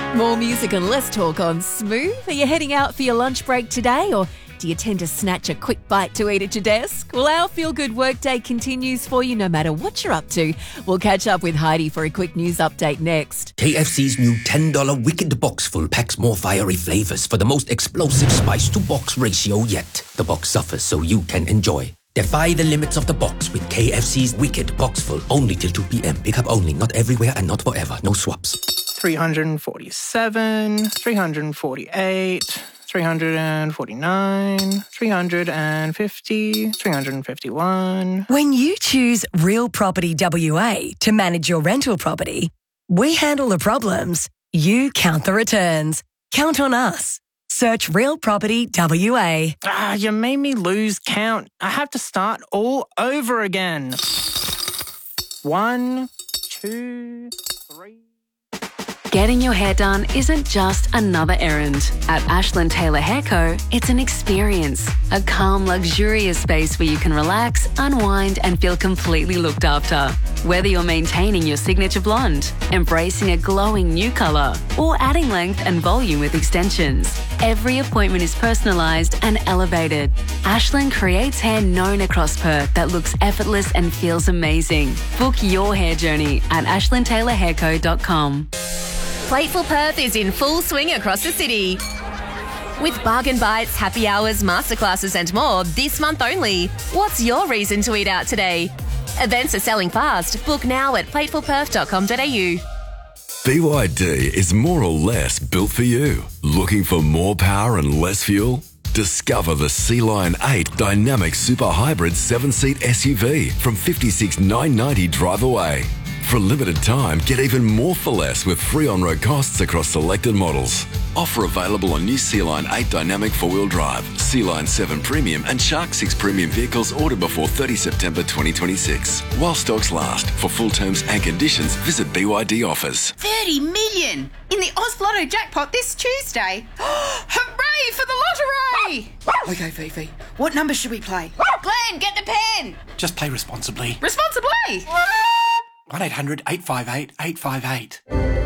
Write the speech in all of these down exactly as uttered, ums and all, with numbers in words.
More music and less talk on Smooth. Are you heading out for your lunch break today, or do you tend to snatch a quick bite to eat at your desk? Well, our Feel Good Workday continues for you no matter what you're up to. We'll catch up with Heidi for a quick news update next. K F C's new ten dollar Wicked Boxful packs more fiery flavours for the most explosive spice-to-box ratio yet. The box suffers so you can enjoy. Defy the limits of the box with K F C's Wicked Boxful. Only till two p.m. Pick up only, not everywhere and not forever. No swaps. three hundred forty-seven, three hundred forty-eight, three hundred forty-nine, three hundred fifty, three hundred fifty-one. When you choose Real Property W A to manage your rental property, we handle the problems, you count the returns. Count on us. Search Real Property W A. Ah, you made me lose count. I have to start all over again. One, two, three... Getting your hair done isn't just another errand. At Ashland Taylor Hair Co, it's an experience. A calm, luxurious space where you can relax, unwind and feel completely looked after. Whether you're maintaining your signature blonde, embracing a glowing new colour, or adding length and volume with extensions, every appointment is personalised and elevated. Ashland creates hair known across Perth that looks effortless and feels amazing. Book your hair journey at ashland taylor hair co dot com. Plateful Perth is in full swing across the city. With bargain bites, happy hours, masterclasses and more this month only. What's your reason to eat out today? Events are selling fast. Book now at plateful perth dot com dot a u. B Y D is more or less built for you. Looking for more power and less fuel? Discover the Sea Lion eight Dynamic Super Hybrid seven-seat S U V from fifty-six thousand nine hundred ninety dollars drive away. For a limited time, get even more for less with free on-road costs across selected models. Offer available on new Sea Lion eight Dynamic four-wheel drive, Sea Lion seven Premium and Shark six Premium vehicles ordered before thirtieth September twenty twenty-six. While stocks last. For full terms and conditions, visit B Y D offers. thirty million in the Oz Lotto jackpot this Tuesday. Hooray for the lottery! Okay, Fifi, what number should we play? Glenn, get the pen! Just play responsibly. Responsibly? one eight hundred eight five eight eight five eight.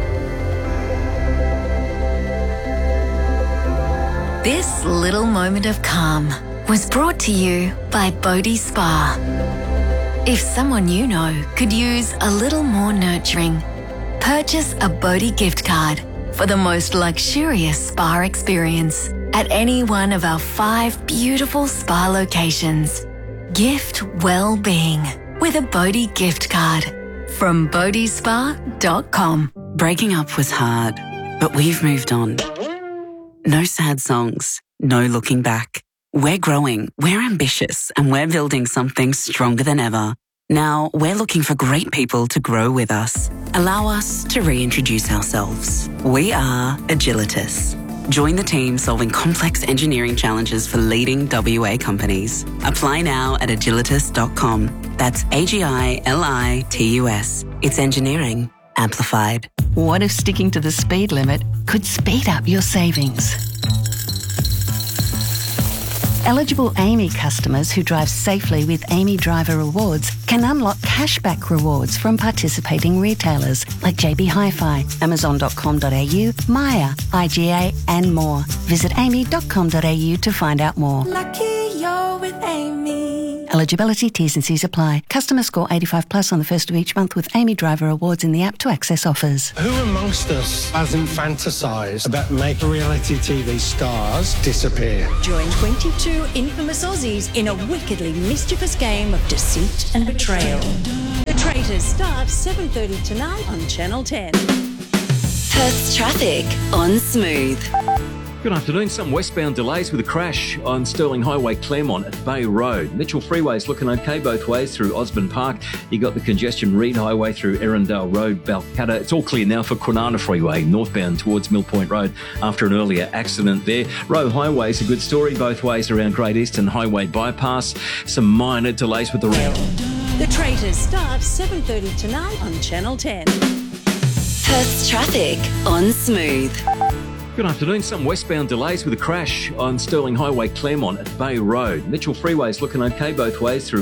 This little moment of calm was brought to you by Bodhi Spa. If someone you know could use a little more nurturing, purchase a Bodhi gift card for the most luxurious spa experience at any one of our five beautiful spa locations. Gift well-being with a Bodhi gift card from bodhi spa dot com. Breaking up was hard, but we've moved on. No sad songs, no looking back. We're growing, we're ambitious, and we're building something stronger than ever. Now, we're looking for great people to grow with us. Allow us to reintroduce ourselves. We are Agilitas. Join the team solving complex engineering challenges for leading W A companies. Apply now at agilitas dot com. That's A G I L I T U S. It's engineering amplified. What if sticking to the speed limit could speed up your savings? Eligible Amy customers who drive safely with Amy Driver Rewards can unlock cashback rewards from participating retailers like J B Hi-Fi, amazon dot com dot a u, Maya, I G A and more. Visit amy dot com dot a u to find out more. Lucky you're with Amy. Eligibility, T's and C's apply. Customer score eighty-five plus on the first of each month with Amy Driver Awards in the app to access offers. Who amongst us hasn't fantasised about making reality T V stars disappear? Join twenty-two infamous Aussies in a wickedly mischievous game of deceit and betrayal. The Traitors starts seven thirty tonight on Channel ten. Perth's traffic on Smooth. Good afternoon. Some westbound delays with a crash on Stirling Highway, Claremont at Bay Road. Mitchell Freeway's looking okay both ways through Osborne Park. You got the congestion Reed Highway through Erindale Road, Balcatta. It's all clear now for Kwinana Freeway, northbound towards Mill Point Road after an earlier accident there. Roe Highway's a good story both ways around Great Eastern Highway bypass. Some minor delays with the rail. The Traitors starts seven thirty tonight on Channel ten. Perth's traffic on Smooth. Good afternoon. Some westbound delays with a crash on Stirling Highway, Claremont at Bay Road. Mitchell Freeway's looking okay both ways through